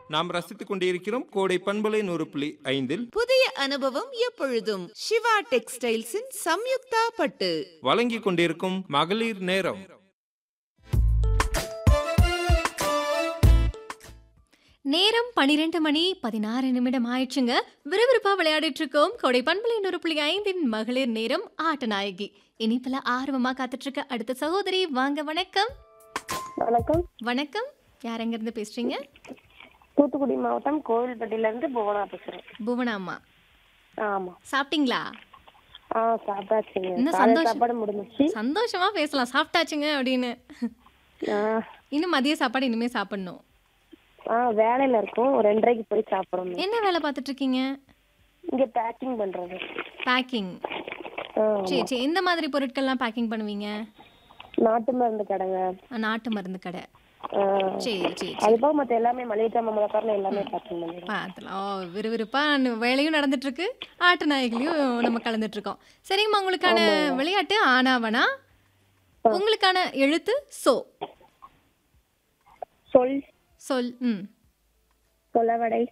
நாம் ரசித்துக் கொண்டிருக்கிறோம் கோடை பண்பலை 100.5 புதிய அனுபவம் எப்பொழுதும் சிவா டெக்ஸ்டைல்ஸின் சம்யுக்தா பட்டு வழங்கிக் கொண்டிருக்கும் மகளிர் நேரம். நேரம் 12:16 ஆயிடுச்சுங்க. விறுவிறுப்பா விளையாடிட்டு இருக்கோம். கோடை பண்பலை 100.5 மகளிர் நேரம் ஆட்டநாயகி. இனிப்புல ஆர்வமா காத்துட்டு இருக்க அடுத்த சகோதரி வாங்க. வணக்கம். வணக்கம். வணக்கம். யார் எங்க இருந்து பேசுறீங்க? தூத்துக்குடி மாவட்டம் கோவில்பட்டியில இருந்து புவனா பேசுறேன். புவனா அம்மா. ஆமா. சாப்பிட்டீங்களா? சாப்பிட்டாச்சுங்க. இன்னும் சாப்பாடு முடிஞ்சிச்சு. சந்தோஷமா பேசலாம். சாப்பிட்டாச்சுங்க அப்படின்னு. இன்னும் மதிய சாப்பாடு இனிமே சாப்பிடணும். வேலையில இருக்கும். 2:30க்கு போய் சாப்பிடணும். என்ன வேலை பார்த்துட்டு இருக்கீங்க? இங்க பேக்கிங் பண்றது. பேக்கிங். சரி சரி. எந்த மாதிரி பொருட்கள்லாம் பேக்கிங் பண்ணுவீங்க? நாட்டு மருந்து கடைங்க. நாட்டு மருந்து கடை. சரி சரி. அது போக மத்த எல்லாமே மளிகை ஜாமான் முதற்கொண்டு எல்லாமே பேக்கிங் பண்ணுறோம். அதெல்லாம் விறுவிறுப்பா வேலையும் நடந்துட்டு இருக்கு, ஆட்டு நாயகிலையும் நம்ம கலந்துட்டு இருக்கோம். சரிங்கம்மா, உங்களுக்கான விளையாட்டு ஆனாவனா. உங்களுக்கான எழுத்து சோ. சொல். சொல். சொலவடை.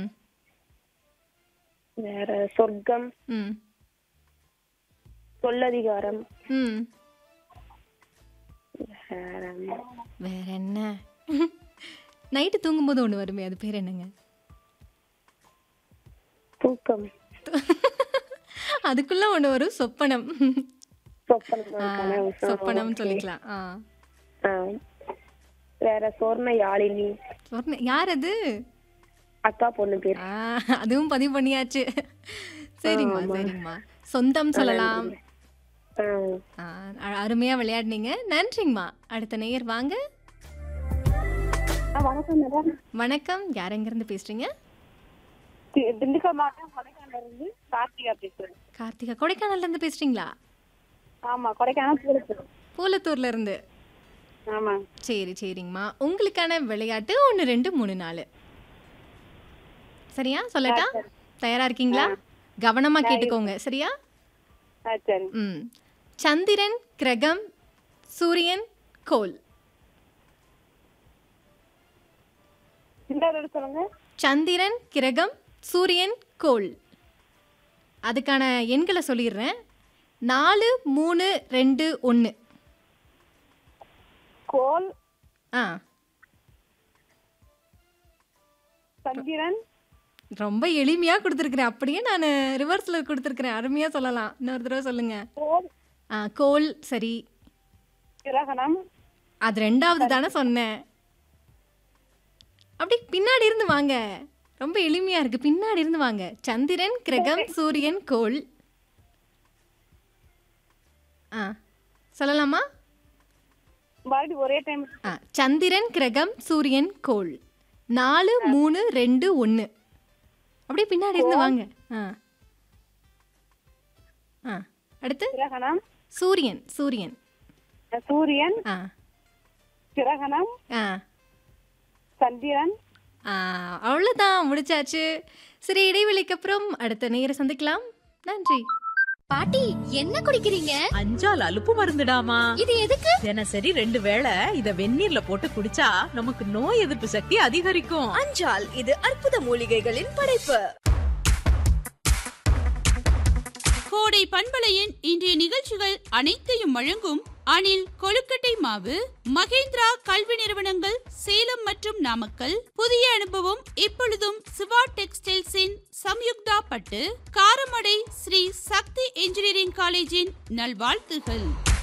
வேற சொர்க்கம். சொல்லதிகாரம். வேற என்ன? நைட்டு தூங்கும்போது ஒண்ணு வருமே, அது பேர் என்னங்க? தூக்கம். அதுக்குள்ள ஒண்ணு வரும், சொப்பனம். சொப்பனம் சொல்லிக்கலாம். வேற சொர்ண யாழினி. யார் அது? அக்கா பொண்ணு பேர். அதுவும் பதிவு பண்ணியாச்சு. சரிம்மா சரிம்மா. சொந்தம் சொல்லலாம். அருமையா விளையாடுனீங்க. நன்றிங்கம்மா. அடுத்த நேயர் வாங்க. வணக்கம் மேடம். வணக்கம். யார் எங்க இருந்து பேசுறீங்க? திண்டுக்கல் மாவட்டம் கொடைக்கானல்ல இருந்து கார்த்திகா பேசுறேன். கார்த்திகா, கொடைக்கானல்ல இருந்து பேசுறீங்களா? ஆமா, கொடைக்கானல் பூலத்தூர். பூலத்தூர்ல இருந்து. ஆமா. சரி சரிங்கம்மா. உங்களுக்கான விளையாட்டு 1 2 3 4. சரியா? சொல்லட்டா? தயாரா இருக்கீங்களா? கவனமா கேட்டுக்கோங்க. சரியா? சரி. சந்திரன், கிரகம், சூரியன், கோள். சொல்லுங்க. சந்திரன், கிரகம், சூரியன், கோள். அதுக்கான எண்களை சொல்லிடுறேன். 4 3 2 1. கோள். சந்திரன். ரொம்ப எளிமையா கொடுத்துருக்கிறேன். அப்படியே நான் ரிவர்ஸ்ல கொடுத்துருக்கிறேன். அருமையா சொல்லலாம். இன்னொரு தடவை சொல்லுங்க. கோள். சரி. கிரகணம். அது 2வது தானே சொன்னேன். அப்படி பின்னாடி இருந்து வாங்க. ரொம்ப எளிமையா இருக்கு. பின்னாடி இருந்து வாங்க. சந்திரன், கிரகம், சூரியன், கோள். சொல்லலாமா? ஒரே டைம். சந்திரன், கிரகம், சூரியன், கோள். 4 3 2 1. அப்படியே பின்னாடி இருந்து வாங்க. அடுத்து கிரகணம். சூரியன். சூரியன். சூரியன். கிரகணம். சந்திரன். அவ்வளவுதான், முடிச்சாச்சு. சரி, இடைவெளிக்கு அப்புறம் அடுத்த நேரம் சந்திக்கலாம். நன்றி. பாட்டி, என்ன குடிக்கிறீங்க? அஞ்சால் அலுப்பு மருந்துடாமா. இது எதுக்கு? தினசரி 2 வேளை இத வெந்நீர்ல போட்டு குடிச்சா நமக்கு நோய் எதிர்ப்பு சக்தி அதிகரிக்கும். அஞ்சால், இது அற்புத மூலிகைகளின் படைப்பு. கோடை பண்பலையின் இன்றைய நிகழ்ச்சிகள் அனைத்தையும் வழங்கும் அணில் கொழுக்கட்டை மாவு, மகேந்திரா கல்வி நிறுவனங்கள் சேலம் மற்றும் நாமக்கல். புதிய அனுபவம் இப்பொழுதும் சிவா டெக்ஸ்டைல்ஸின் சம்யுக்தா பட்டு, காரமடை ஸ்ரீ சக்தி இன்ஜினியரிங் காலேஜின் நல்வாழ்த்துகள்.